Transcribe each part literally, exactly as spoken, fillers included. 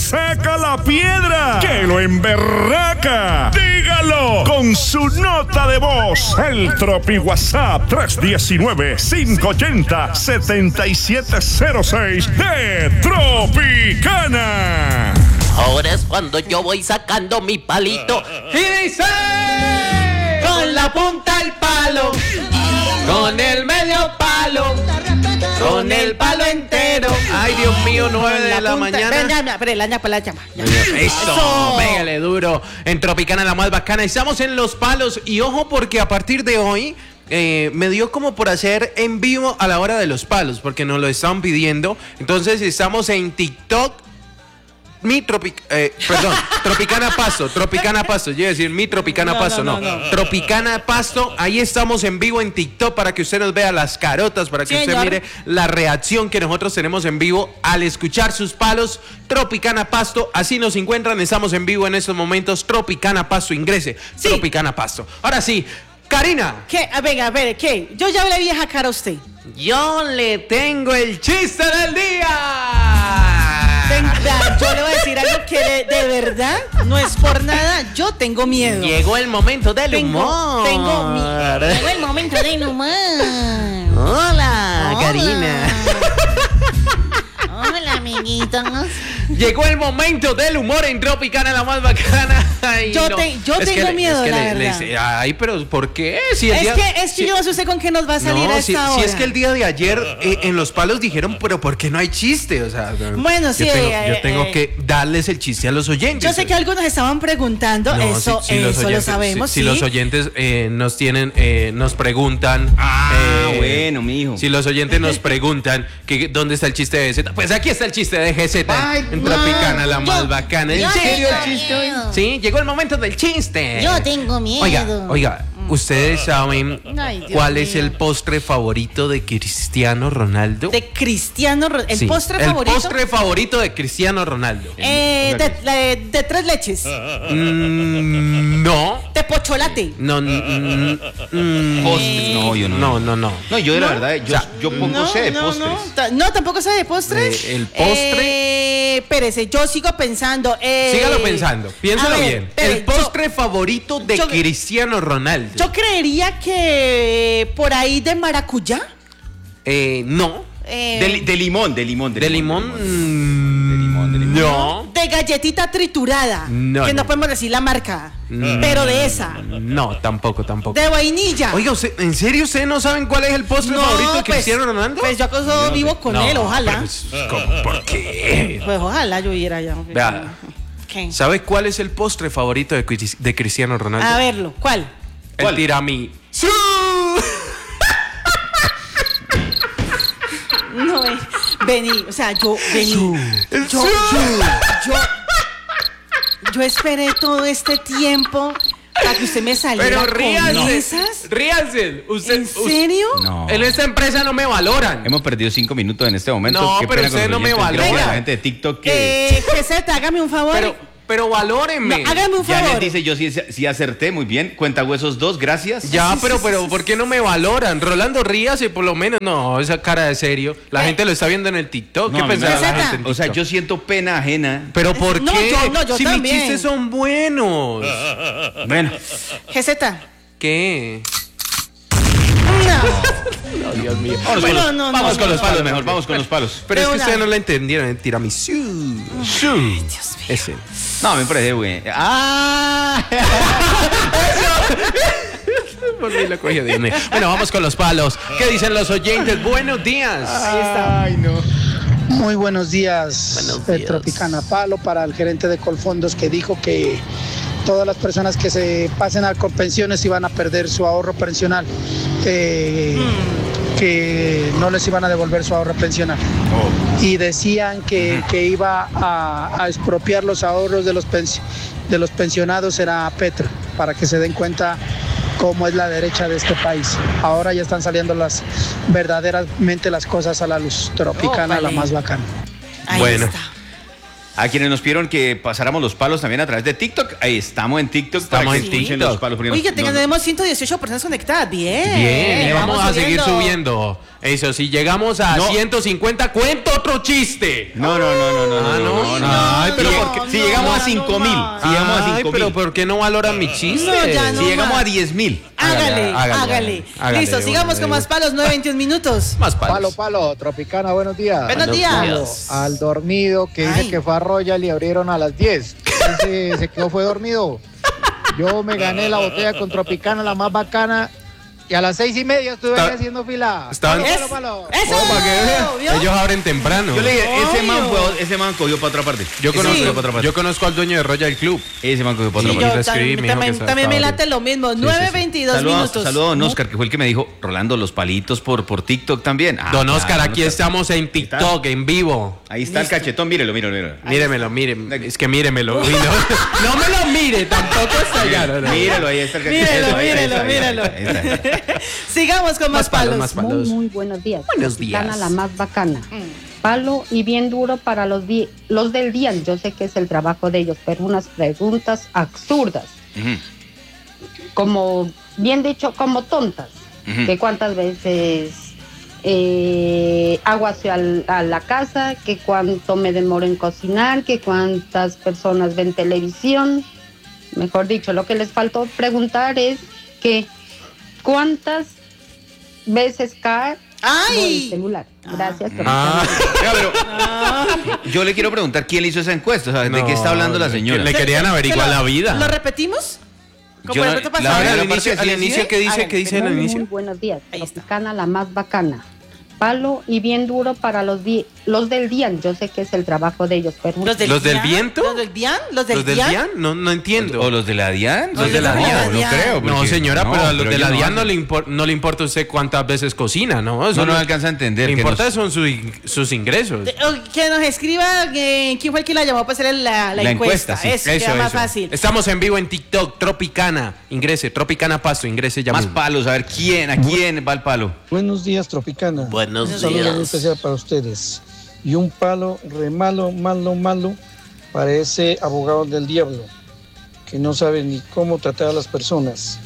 saca la piedra, que lo emberraca. Dígalo con su nota de voz. El Tropi WhatsApp tres uno nueve, cinco ocho cero, siete siete cero seis de Tropicana. Ahora es cuando yo voy sacando mi palito y dice: con la punta el palo, con el medio palo, con el palo entero. Ay, Dios mío, nueve de la mañana. Eso, pégale duro. En Tropicana, la más bacana. Estamos en Los Palos. Y ojo, porque a partir de hoy eh, me dio como por hacer en vivo a la hora de Los Palos, porque nos lo estaban pidiendo. Entonces estamos en TikTok. Mi Tropic... Eh, perdón, Tropicana Pasto, Tropicana Pasto, yo iba a decir mi Tropicana no, Pasto, no, no, no, Tropicana Pasto, ahí estamos en vivo en TikTok para que usted nos vea las carotas, para que sí, usted señor. Mire la reacción que nosotros tenemos en vivo al escuchar sus palos. Tropicana Pasto, así nos encuentran, estamos en vivo en estos momentos. Tropicana Pasto, ingrese, sí. Tropicana Pasto. Ahora sí, Karina. ¿Qué? A ver, a ver, ¿qué? Yo ya le vieja cara a usted. Yo le tengo el chiste del día. Venga, yo le voy a decir algo que de, de verdad no es por nada. Yo tengo miedo. Llegó el momento del tengo, humor. Tengo miedo. Llegó el momento del humor. Hola, Hola. Karina. Hola, amiguitos. Llegó el momento del humor en Tropicana, la más bacana. Ay, yo no. te, yo tengo que, miedo, es que la le, verdad. Le, ay, pero ¿por qué? Si el es día, que, es que si, yo no sé con qué nos va a salir no, a esta si, hora. Si es que el día de ayer eh, en Los Palos dijeron, pero ¿por qué no hay chiste? O sea, bueno, sí. Yo tengo, eh, yo tengo eh, que darles el chiste a los oyentes. Yo sé que algunos estaban preguntando, no, eso, si, si eso oyentes, lo sabemos. Si, sí. si los oyentes eh, nos tienen, eh, nos preguntan. Ah, eh, bueno, mijo. Si los oyentes nos preguntan que dónde está el chiste de G Z, pues aquí está el chiste de G Z. Ay, en Tropicana, la más bacana. ¿En serio el chiste hoy? Sí, llegó el momento del chiste. Yo tengo miedo. Oiga, oiga, ¿ustedes saben Ay, cuál mío. es el postre favorito de Cristiano Ronaldo? De Cristiano Ronaldo. ¿El sí, postre favorito? El postre favorito de Cristiano Ronaldo. Eh, de, de, de tres leches. Mm, no. De pocholate. No, mm, mm, postres. No, yo no. No, no, no. No, yo de ¿No? la verdad, yo, O sea, yo poco no, sé de no, postres. No, no, tampoco sé de postres. Eh, el postre. Eh, espérese, yo sigo pensando. Eh, Sígalo pensando, piénsalo ver, bien. Espere, el postre yo, favorito de yo, Cristiano Ronaldo. Yo creería que por ahí de maracuyá. Eh, no. Eh, De, de limón, de limón, de, ¿De limón. limón? De limón, de limón. No. De galletita triturada. No, que no, no podemos decir la marca. No. Pero de esa. No, tampoco, tampoco. De vainilla. Oiga, ¿usted, ¿en serio ustedes no saben cuál es el postre no, favorito de pues, Cristiano Ronaldo? Pues yo acaso vivo con no, él, ojalá. Pues, ¿cómo? ¿Por qué? Pues ojalá yo hubiera ya. Vea, ¿Qué? ¿sabe cuál es el postre favorito de, de Cristiano Ronaldo? A verlo, ¿cuál? El ¿Cuál? tiramisú. No, eh, vení, o sea, yo, vení. Yo, yo, yo, yo esperé todo este tiempo para que usted me saliera Pero con ríanse, esas. ríanse. Usted, ¿En serio? No. En esta empresa no me valoran. Hemos perdido cinco minutos en este momento. No, Qué pero pena con ustedes los no me oyentes. Gracias a valoran. la gente de TikTok que Eh, G Z, hágame un favor. Pero, pero valórenme. No, hágame un ya favor. les dice yo sí, sí acerté, muy bien. Cuenta huesos dos, gracias. Ya, pero, pero, ¿por qué no me valoran? Rolando, ríase por lo menos. No, esa cara de serio. La Eh. gente lo está viendo en el TikTok. No, ¿Qué a mí me pensará da- la gente en O sea, TikTok? yo siento pena ajena. ¿Pero por No, qué? yo- no, yo si también. mis chistes son buenos. Bueno, G Z. ¿Qué? No. No, Dios mío. vámonos, Bueno, con, los, no, no, vamos no, con no, los palos no, mejor, vamos con los palos. Pero De es que una. ustedes no la entendieron. El tiramisú. Dios mío. Ese. No, me parece güey. Ah. Por mí lo cogí, Dios mío. Bueno, vamos con los palos. ¿Qué dicen los oyentes? Buenos días. Ahí está. Ay, no. Muy buenos días, Buenos de días. Tropicana. Palo para el gerente de Colfondos que dijo que todas las personas que se pasen a Colpensiones iban a perder su ahorro pensional, que, que no les iban a devolver su ahorro pensional. Y decían que, que iba a, a expropiar los ahorros de los, pensi- de los pensionados era Petro, para que se den cuenta cómo es la derecha de este país. Ahora ya están saliendo las verdaderamente las cosas a la luz. Tropicana, Ópale. la más bacana. Ahí Bueno. está. A quienes nos pidieron que pasáramos los palos también a través de TikTok. Ahí estamos en TikTok. Estamos para que en escuchen TikTok. los palos. porque Oye, nos- nos- tenemos ciento dieciocho personas conectadas. Bien. Bien, y vamos, a seguir subiendo. Eso, si llegamos a No. ciento cincuenta, cuento otro chiste. No, no, no, no, no, Ah, no, no, no. no. Ay, pero Si- ¿por qué? Si No, llegamos a no, cinco no mil, más. si llegamos a Ay, cinco pero mil. ¿por qué no valoran mi chiste? No, ya no. Si llegamos más. a diez mil. Hágale, Hágale, hágale. hágale, Listo, de sigamos una, con de más palos, nueve veintiún minutos. Más palos. Palo, palo, Tropicana, buenos días. Buenos Buenos días. días. Al dormido que dice Ay. que fue a Royal y abrieron a las diez. Ese se quedó, fue dormido. Yo me gané la botella con Tropicana, la más bacana. Y a las seis y media estuve Está- ahí haciendo fila. estaban- Palo, Es- palo, palo. ¡Eso! Oh, para que vean. ¿Vio? Ellos abren temprano. Yo le dije, ese man, Obvio. fue, ese man cogió para otra parte. Yo Ese man conozco, cogió para otra parte. yo conozco al dueño de Royal Club. Ese man cogió para Sí, otra yo parte. yo le escribí, también, me dijo también, que también me estaba late lo mismo. sí, nueve sí. veintidós Saludos minutos. saludo a don Oscar, que fue el que me dijo, Rolando, los palitos por, por TikTok también. Ah, Don claro, Oscar, aquí Oscar. estamos en TikTok, en vivo. Ahí está Listo. el cachetón, mírelo, mírelo, mírelo. Míremelo, míremelo. Es que míremelo. Uy, no, no me lo mire, tampoco está allá. no, no. Mírelo, ahí está el cachetón. Mírelo, Ahí está, ahí mírelo, está, mírelo. ahí está, ahí está. Sigamos con más, Más palos, palos. más Muy, palos. muy buenos días. Buenos Tropicana, días. la más bacana. Palo y bien duro para los, di- los del día. Yo sé que es el trabajo de ellos, pero unas preguntas absurdas. Ujú, Como, bien dicho, como tontas. ujú. Que cuántas veces eh, hago hacia el- a la casa, que cuánto me demoro en cocinar, que cuántas personas ven televisión. Mejor dicho, lo que les faltó preguntar es que cuántas veces cae el ¡Ay! celular. Gracias. Ah, Oiga, pero yo le quiero preguntar quién le hizo esa encuesta, o sea, ¿de qué está hablando la señora? Le querían ¿Se- averiguar se lo- la vida. ¿Lo repetimos? Como Yo el no- reto la pasado. Ahora, verdad, al inicio, parte al sí, inicio sí. ¿qué dice? Hágale. ¿Qué dice al Muy, inicio? muy buenos días. Ahí está. Tropicana, la más bacana. Palo y bien duro para los, di- los del día. Yo sé que es el trabajo de ellos, pero ¿Los del, ¿Los del Dian? viento? ¿Los del Dian? ¿Los del ¿Los del Dian? DIAN? No, no entiendo. ¿O los de la DIAN? Los de la No, DIAN. no creo. No, porque- señora, no, pero a los de ellos la DIAN no hacen. le, impor- no le importa a usted cuántas veces cocina, ¿no? Eso No, no alcanza a entender Lo que importa nos- son su in- sus ingresos. De- o Que nos escriba eh, quién fue el que la llamó para hacer la, la La encuesta. encuesta, sí. Eso, Eso, queda más eso. fácil. Estamos en vivo en TikTok, Tropicana. Ingrese, Tropicana Pasto, ingrese ya Más mismo. palos, a ver quién, a quién va el palo. Buenos días, Tropicana. Buenos Un saludo muy días. especial para ustedes. Y un palo re malo, malo, malo para ese abogado del diablo que no sabe ni cómo tratar a las personas.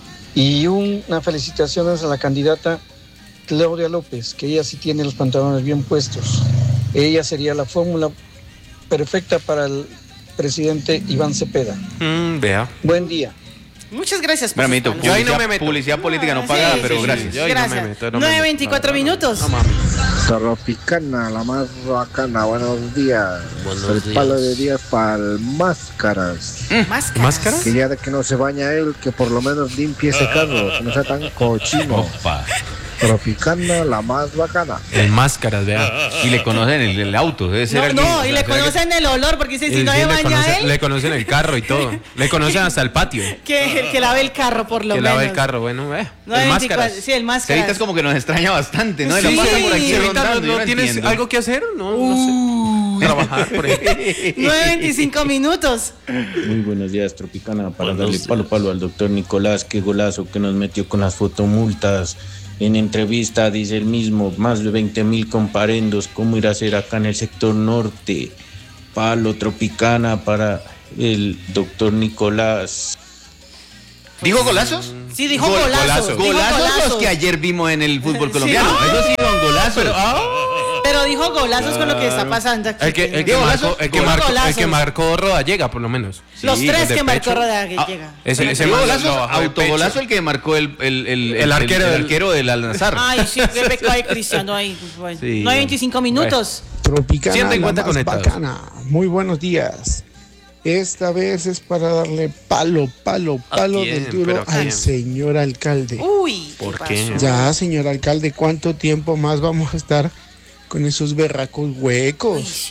Y una felicitación a la candidata Claudia López, que ella sí tiene los pantalones bien puestos. Ella sería la fórmula perfecta para el presidente Iván Cepeda. Mm, vea. Buen día. Muchas gracias por Espérame, sus amito, palos. Yo ahí no publicidad, me meto. publicidad política no Sí, pagada, sí, pero sí, gracias. Yo ahí no me Gracias. meto, no me nueve meto. veinticuatro No, no, no. minutos. No, mami. Tropicana, la más bacana, buenos días. Buenos el días. palo de día para el máscaras. Máscaras. ¿Máscara? Que ya de que no se baña él, que por lo menos limpie ese carro, que no sea tan cochino. Opa. Tropicana, la más bacana. El máscaras, vea. Y le conocen el, el auto, debe ser No, alguien- no, o y sea, le ¿será que- conocen el olor, porque dice, si Sí, no sí, se le, baña conocen, él, le conocen el carro y todo. Le conocen hasta el patio. que, que lave el carro, por lo Que menos. lava el carro, bueno, ve. nueve El veinticuatro, máscaras. sí, el máscaras. Cerita es como que nos extraña bastante, ¿no? Y la Sí, pasa por aquí Cerita, rondando, ¿no, yo no tienes entiendo. algo que hacer? No, no sé. Trabajar, por ejemplo. nueve veinticinco minutos. Muy buenos días, Tropicana, para darle palo palo al doctor Nicolás, qué golazo que nos metió con las fotomultas. En entrevista dice el mismo, más de veinte mil comparendos, ¿cómo ir a hacer acá en el sector norte? Palo Tropicana para el doctor Nicolás. ¿Dijo golazos? Sí, dijo Gol- golazos. golazos. dijo Golazos los golazos. que ayer vimos en el fútbol Sí. colombiano. Ah. Eso sí son golazos. Pero dijo golazos con lo que está pasando aquí. El que, el que, Diego marcó, Lazo, el, que gol- marcó, el golazos. que marcó Rodallega, por lo menos. Los Sí, tres el de que marcó pecho. Rodallega que Ah, llega. Ese, ese Diego man golazos, lo bajó de autogolazo pecho. el que marcó el, el, el, El arquero el, del- arquero del Al-Nazar. Ay, sí, qué pecado de Cristiano ahí. Bueno, Sí. nueve veinticinco minutos. Tropicana, ciento cincuenta la más conectados. bacana. Muy buenos días. Esta vez es para darle palo, palo, ¿A palo quién? del duro ¿Pero a quién? al señor alcalde. Uy, ¿Por ¿qué qué? pasó? Ya, señor alcalde, ¿cuánto tiempo más vamos a estar con esos berracos Uy, huecos? sí.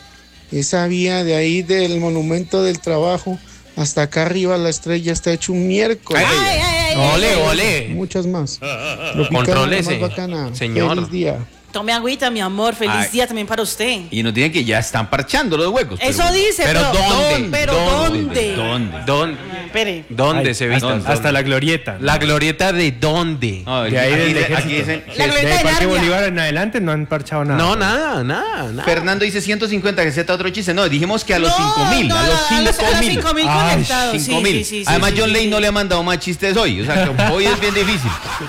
Esa vía de ahí del Monumento del Trabajo hasta acá arriba la estrella está hecho un miércoles. Ay, ay, ay, ay, Ole, ay. ole. Muchas más. Tropicana, Contrólese, la más bacana. señor. Feliz día. Tome agüita, mi amor. Feliz Ay. día también para usted. Y nos digan que ya están parchando los huecos. pero- Eso dice, Pero pero, ¿dónde? Pero ¿Dónde? ¿dónde? ¿Dónde? ¿Dónde? Espere. ¿Dónde Ay, se viste? hasta- Hasta la glorieta. La glorieta de dónde. No, De ahí aquí, del dice- aquí ejército. dicen. La glorieta De de Parque Narnia. Bolívar en adelante no han parchado nada. No, nada, nada, nada. Fernando dice ciento cincuenta, que Z otro chiste. No, dijimos que a los No, cinco mil. no, a no, los a los- a los cinco mil. cinco mil Ay, conectados. cinco Sí, mil. sí, sí, sí, Además, sí, John sí, Ley sí. no le ha mandado más chistes hoy. O sea, que hoy es bien difícil.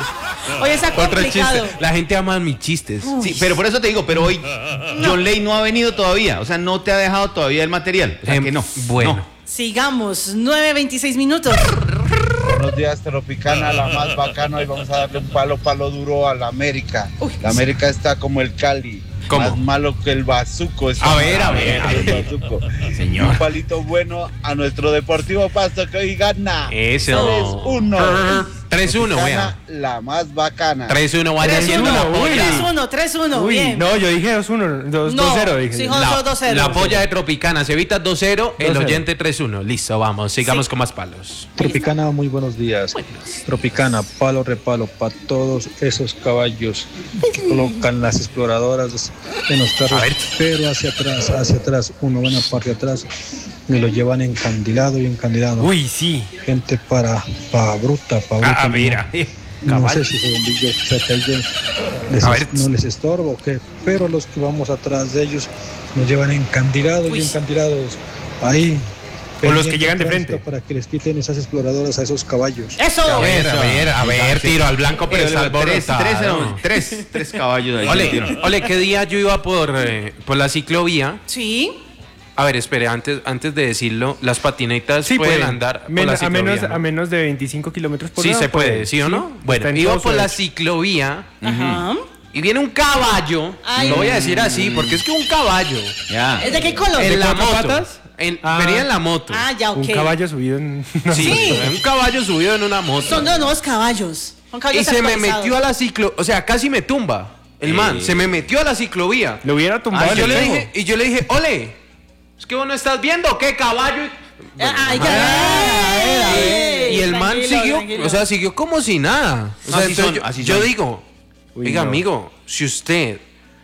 Hoy está Otro complicado. chiste. La gente ama mis chistes. Sí, pero por eso te digo, pero hoy John Ley no ha venido todavía. O sea, no te ha dejado todavía el material. O sea, Em, que no. bueno. No. Sigamos, nueve veintiséis minutos. Buenos días, Tropicana, la más bacana. Hoy vamos a darle un palo, palo duro a la América. La América está como el Cali. ¿Cómo? Más malo que el bazuco. A ver, a ver, a ver. El bazuco. Señor. Un palito bueno a nuestro Deportivo Pasto que hoy gana. Eso. tres uno. tres uno, Tropicana, vea. la más bacana. tres uno, vaya tres haciendo la uno, polla. tres uno, tres uno, Uy, bien. no, yo dije dos uno, dos No, cero dije. sí, yo. jo- La, dos cero. la polla de Tropicana, se evita dos cero, el dos cero. oyente tres uno. Listo, vamos, sigamos Sí. con más palos. Tropicana, muy buenos días. Tropicana, palo repalo para todos esos caballos que colocan las exploradoras en los carros, A ver. pero hacia atrás, hacia atrás, una buena parte atrás, y lo llevan encandilado y encandilado. Uy, sí. Gente para, para bruta, para bruta. Ah, no- mira. No Cabal. sé si ese bombillo cerca de- les, A ver. no les estorba o qué, pero los que vamos atrás de ellos nos llevan encandilados Uy. y encandilados ahí. O los que pendiente llegan de tránsito frente. Para que les quiten esas exploradoras a esos caballos. Eso. A ver, a ver, a ver, tiro al blanco, pero está tres, tres, alborotado. tres, tres caballos ahí. Ole, ole, ¿qué día yo iba por, eh, por la ciclovía? Sí. A ver, espere, antes, antes de decirlo, las patinetas Sí, pueden puede. andar por Men- la a, ciclovía, menos, ¿no? a menos de veinticinco kilómetros por Sí hora. se puede, ¿sí o no? Bueno, Está en iba todo por su la derecho. ciclovía Ajá. y viene un caballo, Ay. lo voy a decir así, porque es que un caballo Ya. ¿Es de qué color? en la cuatro moto, patas? en- Ah. venía en la moto. Ah, ya, ok. Un caballo subido en... no, Sí, Sí. un caballo subido en una moto. Son dos nuevos caballos. Son Y caballos se me actualizados. metió a la ciclo, o sea, casi me tumba. El man, se me metió a la ciclovía. Lo hubiera tumbado Ah, el yo le espejo. dije, y yo le dije, ole, es que vos no estás viendo qué caballo. Ah, ay, ya. Ah, Ay, y el man tranquilo, siguió, tranquilo. o sea, siguió como si nada. O sea, Así entonces son, yo, así yo son. digo, Uy, oiga, no. amigo, si usted,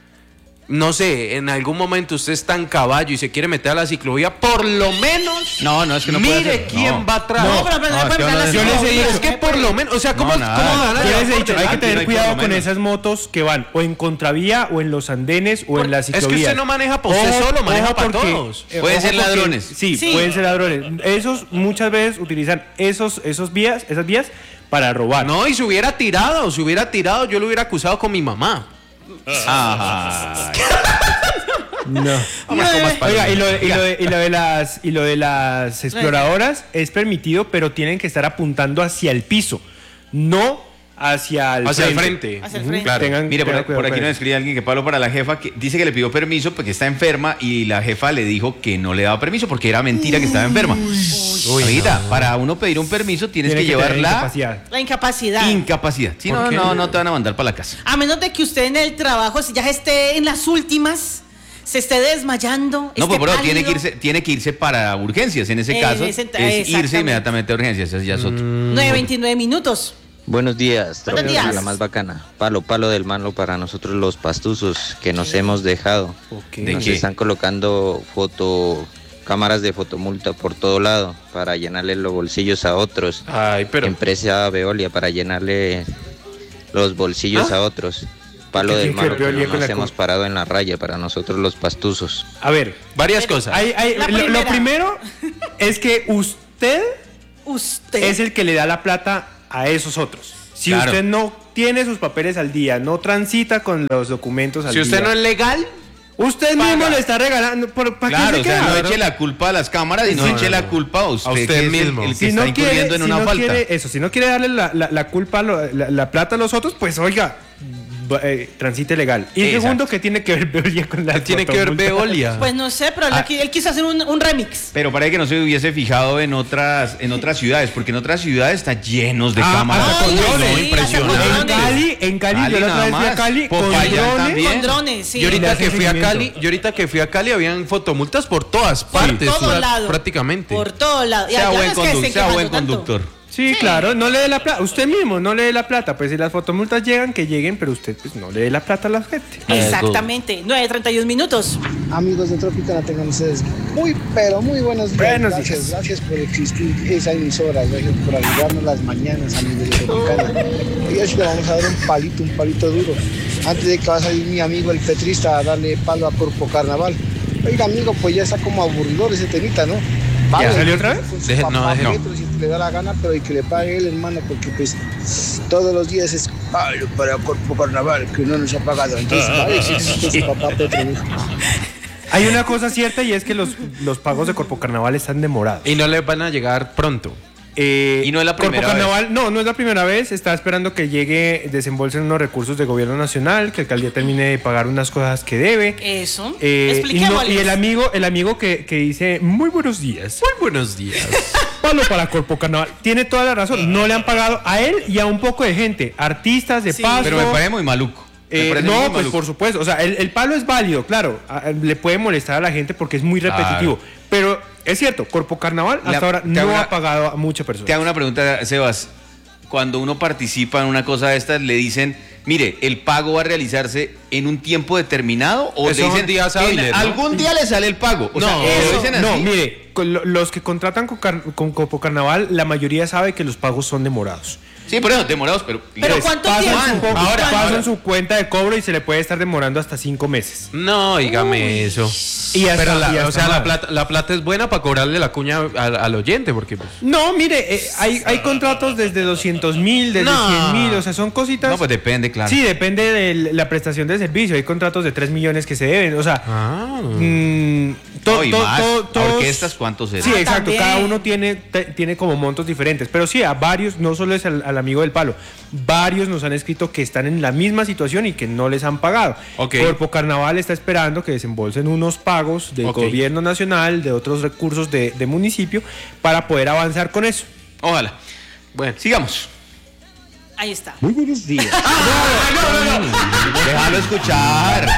no sé, en algún momento usted está en caballo y se quiere meter a la ciclovía, por lo menos, No, no, es que no puede mire hacer. quién No. va atrás. No, pero, pero no, No, le es que pueden no dar es- la yo les he ciclovía. dicho, es que por lo menos, o sea, ¿cómo, No, cómo nada. van a Yo les he llevar dicho, por hay que delante? tener no hay cuidado por lo con menos. esas motos que van o en contravía o en los andenes o en las Es que ciclovías. usted no maneja por usted Ojo, solo, maneja ojo para porque- todos. eh, Pueden ojo ser porque- ladrones. Sí, Sí. pueden ser ladrones. Esos muchas veces utilizan esos, esos vías, esas vías para robar. No, y se hubiera tirado, se hubiera tirado, yo lo hubiera acusado con mi mamá. Ajá. No. Vamos con más palos. Oiga, y lo, de, y, lo de, y lo de las y lo de las exploradoras es permitido, pero tienen que estar apuntando hacia el piso, no hacia el Hacia el frente. frente. Hacia el Ujú, frente. Claro. tengan- Mire, por, tengan por cuidado aquí con nos eso. escribe alguien que Pablo para la jefa que dice que le pidió permiso porque está enferma y la jefa le dijo que no le daba permiso porque era mentira que estaba enferma. Uy, Ahorita, no. para uno pedir un permiso tienes Tiene que, tener llevar la incapacidad. La incapacidad. incapacidad. Si ¿Por no, qué? no, no te van a mandar para la casa. A menos de que usted en el trabajo, si ya esté en las últimas, se esté desmayando. No, esté pues bro, tiene que pálido. irse, tiene que irse para urgencias. En ese En caso, ese- es irse exactamente. inmediatamente a urgencias. Eso ya es otro. nueve veintinueve minutos. Buenos días, Buenos Tropicana, días. la más bacana. Palo, palo del malo para nosotros los pastuzos que nos hemos dejado. ¿De Nos qué? están colocando foto, cámaras de fotomulta por todo lado para llenarle los bolsillos a otros. Ay, pero Empresa Veolia para llenarle los bolsillos ¿Ah? a otros. Palo ¿Qué del tiene que malo, ver Veolia que con nos la hemos co- parado en la raya para nosotros los pastuzos. A ver, varias cosas. hay- hay- La lo, lo primera. primero es que usted Usted. es el que le da la plata a esos otros. Si Claro. usted no tiene sus papeles al día, no transita con los documentos al Si día. usted no es legal, usted paga. mismo le está regalando. ¿por- ¿Para Claro, qué o se sea, queda? no eche la culpa a las cámaras y no, No, eche no, la no. culpa a usted, A usted que es el- mismo. el, que Si está no incurriendo quiere, en si una no falta. quiere eso, si no quiere darle la, la- la culpa, lo- la, la plata a los otros, pues oiga, va- eh, transite legal. Y Exacto. segundo, ¿qué tiene que ver Veolia con la tiene que ver fotomulta? Veolia. Pues no sé, pero él, Ah. qui- él quiso hacer un, un remix. Pero parece que no se hubiese fijado en otras, en otras ciudades, porque en otras ciudades está llenos de Ah, cámaras. hasta con Ay, drones, sí, impresionante. hasta con En drones. Cali, en Cali, Cali yo la nada otra vez fui a más. Cali con Popayán drones. también. Con drones, sí. Y ahorita Le hace que fui a seguimiento. Cali, y ahorita que fui a Cali habían fotomultas por todas partes, Por todo pra- lado. prácticamente. Por todo lado. Y Sea allá buen, no es que condu- estén sea buen quejando tanto. conductor. Sí, claro, no le dé la plata. Usted mismo no le dé la plata. Pues si las fotomultas llegan, que lleguen, pero usted pues no le dé la plata a la gente. Exactamente. nueve treinta y un minutos. Amigos de Tropicana, tengan ustedes muy, pero muy buenos días. Buenos gracias, días. gracias por existir esa emisora, gracias por ayudarnos las mañanas, amigos de Tropicana. Y hoy sí le vamos a dar un palito, un palito duro. Antes de que va a salir mi amigo el petrista a darle palo a Corpo Carnaval. Oiga, amigo, pues ya está como aburridor ese temita, ¿no? ¿Ya salió otra vez? Con sus Deje- no, deje- papametros y que le da la gana, pero y que le pague él, hermano, porque pues todos los días es palo para Corpo Carnaval, que no nos ha pagado. Entonces, vale, sí, sí, sí, papá Petro, mijo. Hay una cosa cierta y es que los, los pagos de Corpo Carnaval están demorados. Y no les van a llegar pronto. Eh, y no es la primera Corpo Carnaval, vez. No, no es la primera vez. Está esperando que llegue, desembolsen unos recursos de gobierno nacional, que el alcaldía termine de pagar unas cosas que debe. Eso. Eh, y, Expliquémosles. no- y el amigo, el amigo que, que dice muy buenos días. Muy buenos días. Palo para Corpo Carnaval. Tiene toda la razón. No le han pagado a él y a un poco de gente. Artistas de Sí. paso. Pero me parece muy maluco. Me Eh, parece no, muy pues maluco. por supuesto. O sea, el, el palo es válido, claro. A- Le puede molestar a la gente porque es muy repetitivo. Claro. Pero es cierto, Corpo Carnaval hasta La- ahora te no hago una- ha pagado a muchas personas. Te hago una pregunta, Sebas. Cuando uno participa en una cosa de estas, le dicen, mire, el pago va a realizarse en un tiempo determinado o Esos le son dicen, días "En hábiles, ¿no?" algún día le sale el pago. O No, sea, ¿lo Eso, dicen así? no, mire, con lo- los que contratan con, car- con Corpo Carnaval, la mayoría sabe que los pagos son demorados. Sí, por eso, demorados, pero... Pero Entonces, ¿cuánto pasan tiempo? Su, Ahora, pasan ahora. su cuenta de cobro y se le puede estar demorando hasta cinco meses. No, dígame eso. Y hasta- Pero la, y hasta o sea, la más. plata, la plata es buena para cobrarle la cuña al, al oyente, porque pues, No, mire, eh, hay, hay contratos desde doscientos mil, desde No. cien mil, o sea, son cositas. No, pues depende, claro. Sí, depende de la prestación de servicio. Hay contratos de tres millones que se deben. O sea, ah, mm, to- No, y to- más. to- todos- Orquestas, ¿cuántos serán? Sí, Ah, exacto. también. Cada uno tiene, te- tiene como montos diferentes. Pero sí, a varios, no solo es al, al amigo del palo, varios nos han escrito que están en la misma situación y que no les han pagado. Ok. Corpo Carnaval está esperando que desembolsen unos pagos del Ok. gobierno nacional, de otros recursos de, de municipio, para poder avanzar con eso. Ojalá. bueno. Sigamos. Ahí está. Muy buenos días. Déjalo escuchar.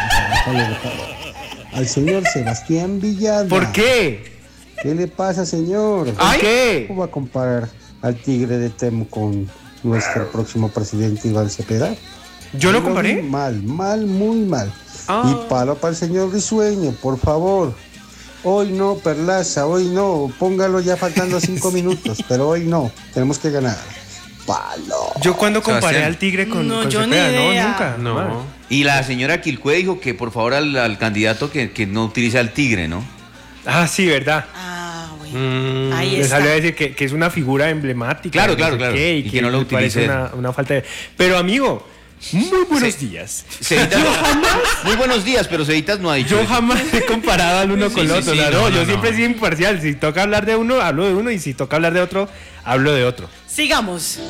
Al señor Sebastián Villada. ¿Por qué? ¿Qué le pasa, señor? ¿Por qué? ¿Cómo va a comparar al tigre de Temo con nuestro próximo presidente Iván Cepeda? ¿Yo lo vi comparé? Mal, mal, muy mal. Ah. Y palo para el señor Risueño, por favor. Hoy no, Perlaza, hoy no. Póngalo ya faltando cinco minutos, pero hoy no. Tenemos que ganar. Palo. Yo cuando comparé Sebastián. al tigre con, No, con yo ni Cepeda, idea. no, nunca. No. madre. Y la señora Quilcue dijo que por favor al, al candidato que, que no utilice al tigre, ¿no? Ah, sí, ¿verdad? Ah, bueno. Mm, Ahí Le está. salió a decir que, que es una figura emblemática. Claro, no claro, sé claro. qué, y, Y que, que no lo le parece utilice. una, una falta de... Pero amigo, muy buenos Sí. días. Ceditas, muy buenos días, pero Ceditas no ha dicho Yo eso. jamás he comparado al uno Sí, con el sí, otro. sí, o sea, no, no, no, yo no. siempre he sido imparcial. Si toca hablar de uno, hablo de uno. Y si toca hablar de otro, hablo de otro. Sigamos.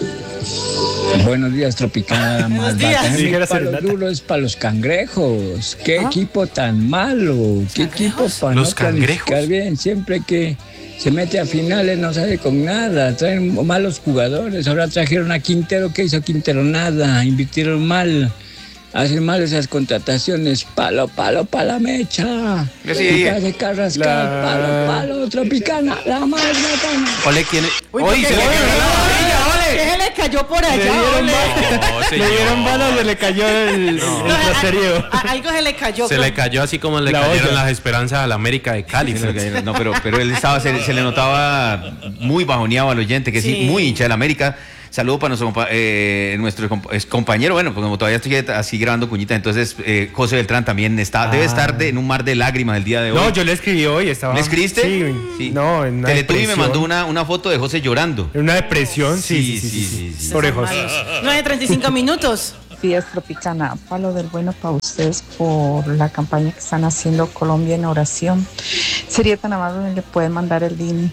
Buenos días, Tropicana. Buenos Más días. bacán. Sí, Mi era palo serenata. duro es para los cangrejos. Qué equipo tan malo. Qué equipo para ¿Los no planificar cangrejos? bien. Siempre que se mete a finales no sale con nada. Traen malos jugadores. Ahora trajeron a Quintero. ¿Qué hizo Quintero? Nada. Invirtieron mal. Hacen mal esas contrataciones. Palo, palo, para la mecha. Ya sí, Y ya. de Carrascal. La- Palo, palo, Tropicana. La más bacana. Ole, ¿quién es? Uy, Oye, ¿qué se le fue? cayó la botella, ole. ¿Qué se le cayó por Le allá, dieron, ole? ba- No, le señor. dieron balas, se le cayó el, el No, trasterío. a- a- algo se le cayó. Se creo. le cayó así como le La cayeron olla. las esperanzas a la América de Cali. No, pero, pero él estaba, se, se le notaba muy bajoneado al oyente, que sí, Sí. muy hincha de la América. Saludo para nuestro, compa- eh, nuestro compa- es compañero, bueno, porque como todavía estoy así grabando cuñitas, entonces eh, José Beltrán también está, debe Ah. estar de- en un mar de lágrimas el día de hoy. No, yo le escribí hoy. Estaba... ¿Le escribiste? Sí. No, en una Teletubi me depresión. mandó una, una foto de José llorando. En una depresión, sí, sí, sí. sí, sí, Esos Pobre son José. malos. nueve treinta y cinco minutos. Días Tropicana, palo del bueno para ustedes por la campaña que están haciendo Colombia en oración. Sería tan amable, le pueden mandar el link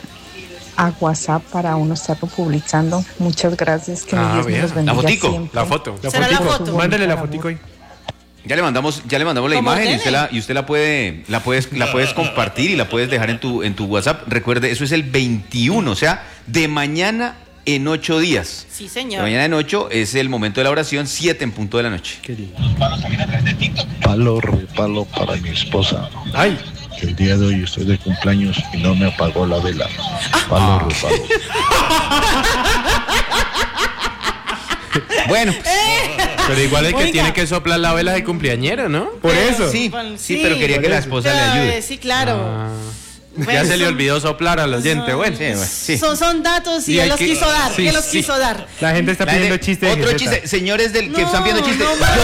a WhatsApp para uno estarlo publicando. Muchas gracias, que mi Ah, Dios me bien. los bendiga La fotico, siempre. La foto. La ¿Será la fotico. foto? Mándale la fotico ahí. Ya le mandamos, ya le mandamos la ¿Cómo imagen y ordene? usted la, y usted la puede, la puedes, la puedes compartir y la puedes dejar en tu, en tu WhatsApp. Recuerde, eso es el veintiuno, o sea, de mañana en ocho días. Sí, De señor. mañana en ocho es el momento de la oración, siete en punto de la noche. Qué lindo. Palo, repalo para mi esposa. Ay. El día de hoy estoy de cumpleaños y no me apagó la vela. Palo, repalo. Bueno, Pero igual el que Oiga. tiene que soplar la vela es el cumpleañero, ¿no? Por eso. sí, Bueno, sí, sí. pero quería que la Por eso. esposa le ayude. Eh, Sí, claro. Ah. Bueno, Ya se le son- olvidó soplar al oyente. Bueno, Sí, bueno, sí. Son, son datos y Y él hay los que- quiso dar. sí, él los sí. quiso dar. La gente está La pidiendo gente- chistes de Otro Geseta. chiste, señores del que No, están pidiendo chistes. no más.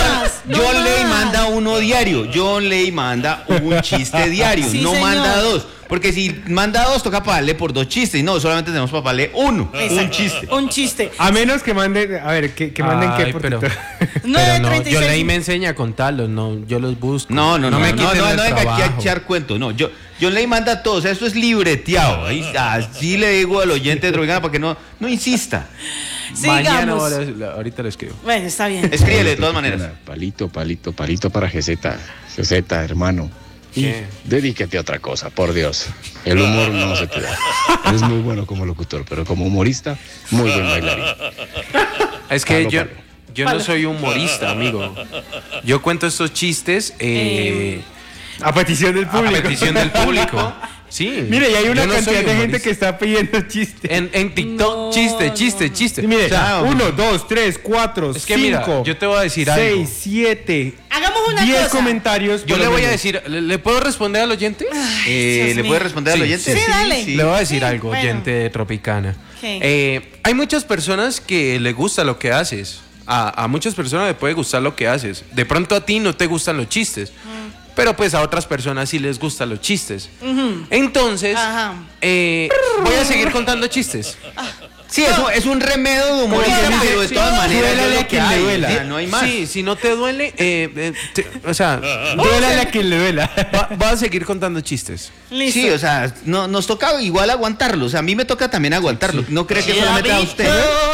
John Ley manda uno diario. John Ley manda un chiste diario. Sí, no señor. manda dos. Porque si manda dos, toca pagarle por dos chistes. Y no, solamente tenemos para pagarle uno. Exacto. Un chiste. Un chiste. A menos que manden, a ver, que, que manden Ay, qué por pero, Twitter. pero no, treinta y yo seis. leí me enseña a contarlos, no, yo los busco. No, no, no, me no, quiten no, el no, venga aquí a trabajo. echar cuento. No, yo, John Ley manda todo. O sea, esto es libreteado. Ahí, así le digo al oyente de Tropicana para que no, no insista. Mañana Sigamos. ahora- ahorita lo escribo. Bueno, está bien. Escríbele de todas maneras. Palito, palito, palito para G Z. G Z, hermano. Y dedíquete a otra cosa, por Dios. El humor no se te da. Eres muy bueno como locutor, pero como humorista, muy buen bailarín. Es que Palo, yo, palo. yo no soy humorista, amigo. Yo cuento estos chistes eh, A petición del público. a petición del público. Sí. Mire, y hay una Yo no soy cantidad de gente humorista. que está pidiendo chistes. En, en TikTok, chiste, chiste, chiste. Y mire, O sea, uno, dos, tres, cuatro, Es que cinco, mira, yo te voy a decir algo. seis, siete, Hagamos una diez cosa. comentarios. Yo por le lo voy a menos. decir, ¿le, le puedo responder al oyente? Eh, Dios ¿Le mío. puede responder al Sí, oyente? sí, dale. Le voy a decir Sí, algo, bueno. oyente de Tropicana. ¿Qué? Eh, hay muchas personas que le gusta lo que haces. A, a muchas personas le puede gustar lo que haces. De pronto a ti no te gustan los chistes. Pero pues a otras personas sí les gustan los chistes. Ujú. Entonces, Ajá. eh, voy a seguir contando chistes. Sí, es un, es un remedio de humorista, Como pero de sí, todas sí. maneras Duélale es a lo que quien le hay. duela. O sea, no hay más. Sí, si no te duele, eh, eh, te- o sea, Duélale a quien le duela. va, va a seguir contando chistes. Listo. Sí, o sea, no, nos toca igual aguantarlo. O sea, a mí me toca también aguantarlo. ¿No cree que solamente a usted?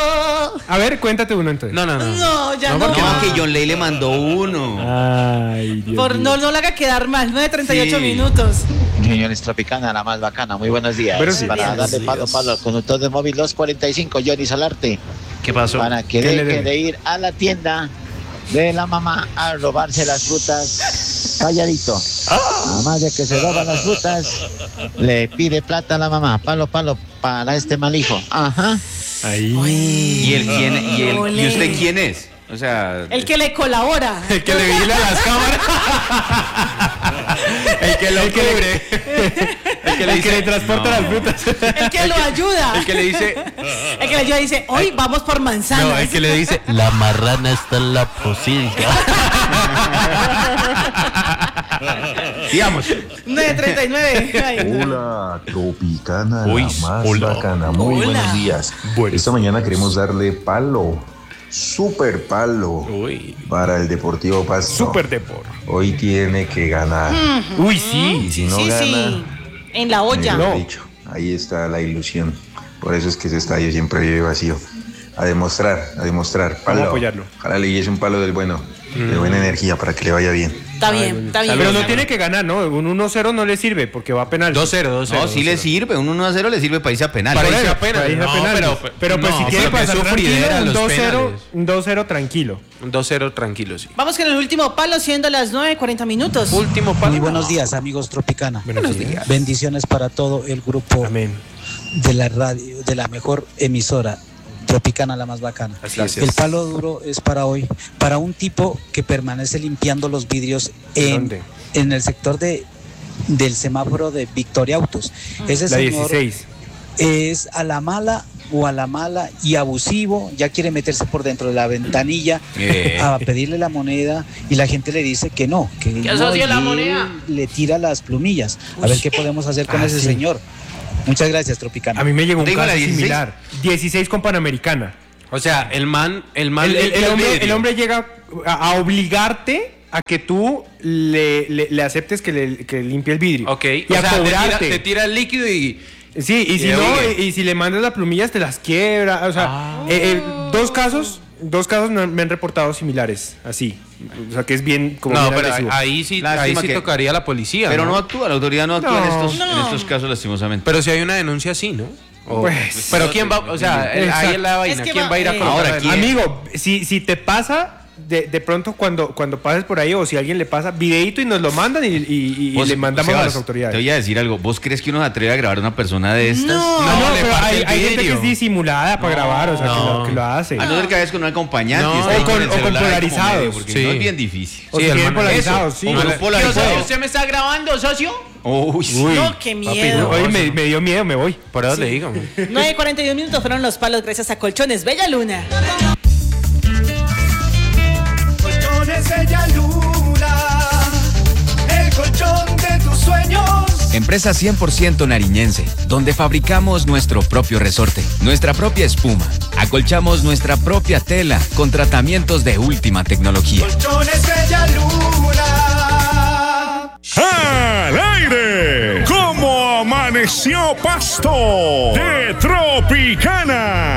A ver, cuéntate uno entonces. No, no, no. No, ya No, no. porque no, que John Ley le mandó uno. Ay, Dios Por mío. no, no le haga quedar mal. nueve treinta y ocho Sí. minutos. Señores Tropicana, la más bacana. Muy buenos días. Buenos días. Para Buenos darle palo palo al conductor de móvil dos cuarenta y cinco, Johnny Solarte. ¿Qué pasó? Para que ¿Qué le deje debe? de ir a la tienda de la mamá a robarse las frutas calladito. Nada más de que se roban las frutas, le pide plata a la mamá. Palo, palo para este mal hijo. Ajá. Ahí. ¿Y él quién? ¿Y, él, ¿Y Ole. usted quién es? O sea, El que le colabora. El que le vigila las cámaras. El que lo cubre. El que le El que dice. le transporta No. las frutas. El que lo ayuda. El que le dice. El que le ayuda dice, hoy vamos por manzanas. No, el que le dice. La marrana está en la pocilga. digamos. nueve treinta y nueve. Ay, no. Hola, Tropicana, Uy, la más hola. bacana. Muy Hola. buenos días. Buenos Esta mañana queremos darle palo, super palo, Uy. para el Deportivo Pasto. Super Depor. Hoy tiene que ganar. Uy, sí. Y si no sí, gana, sí. En la olla. mejor dicho, ahí está la ilusión. Por eso es que ese estadio siempre vive vacío. A demostrar, a demostrar. Palo. Vamos a apoyarlo. Ojalá le es un palo del bueno, de buena energía para que le vaya bien. Está bien, está bien. Pero no tiene que ganar, ¿no? Un uno cero no le sirve porque va a penal. dos cero, dos cero. No, sí le sirve. Un uno a cero le sirve para irse a penal. Para Por irse eso, a penal. para irse a No, penal. pero- pero pues no, si quiere pero que pasar sufridera tranquilo, un los dos cero, penales. un dos cero tranquilo. Un dos cero tranquilo, sí. Vamos con el último palo, siendo las nueve cuarenta minutos. Último palo. Muy buenos días, amigos Tropicana. Buenos días. Bendiciones para todo el grupo Amén. de la radio, de la mejor emisora. Tropicana, la más bacana. Gracias. El palo duro es para hoy, para un tipo que permanece limpiando los vidrios en, ¿Dónde? en el sector de del semáforo de Victoria Autos. Ese La señor dieciséis. es a la mala o a la mala y abusivo, ya quiere meterse por dentro de la ventanilla Eh. a pedirle la moneda y la gente le dice que no, que ¿Qué no, asocia y la él moneda? le tira las plumillas. A ver qué podemos hacer con Ah, ese sí. señor. Muchas gracias, Tropicana. A mí me llegó un ¿Te digo caso la dieciséis? similar. dieciséis con Panamericana. O sea, el man, el man El, el- limpia el hombre, vidrio. el hombre llega a, a obligarte a que tú le, le- le aceptes que, le, que limpie el vidrio. Ok. Y o a sea, te tira, cobrarte. te tira el líquido y. Sí, y si y no, obligue. y, y si le mandas las plumillas, te las quiebra. O sea, Ah. eh, eh, dos casos, dos casos me han me han reportado similares, así. O sea, que es bien como No, bien pero agresivo. ahí sí, Lástima ahí sí que- tocaría la policía. Pero no ¿no? actúa, la autoridad no actúa en, No. estos, en No. estos casos, lastimosamente. Pero si hay una denuncia, sí, ¿no? O- Pues, pero quién va, o sea, el- ahí es la vaina. Es que ¿Quién va- va a ir a eh, colocar Ahora, la ¿quién? denuncia? Amigo, si, si te pasa, de, de pronto cuando, cuando pases por ahí o si a alguien le pasa, videíto y nos lo mandan y, y- y- y Vos, le mandamos Sebas, a las autoridades. Te voy a decir algo. ¿Vos crees que uno se atreve a grabar a una persona de estas? No. Ah, no, le pero parte hay, el hay gente que vidrio. es disimulada para grabar, o sea, que, no. lo, que lo hace. A no ser que vayas con un acompañante No. y esté ahí O con- el o con celular ahí como polarizados. medio, porque Sí. no es bien difícil. O si el quieren man- polarizados, eso. sí. Un grupo polarizado. ¿Usted me está grabando, socio? Uy, sí. No, qué miedo. Oye, me, me dio miedo, me voy. Por eso le digo. nueve cuarenta y un minutos fueron los palos gracias a Colchones Bella Luna. Colchones Colchones Bella Luna, el colchón de tus sueños. Empresa cien por ciento nariñense, donde fabricamos nuestro propio resorte, nuestra propia espuma. Acolchamos nuestra propia tela con tratamientos de última tecnología. Colchones Bella Luna. ¡Al aire! ¿Cómo amaneció Pasto? De Tropicana.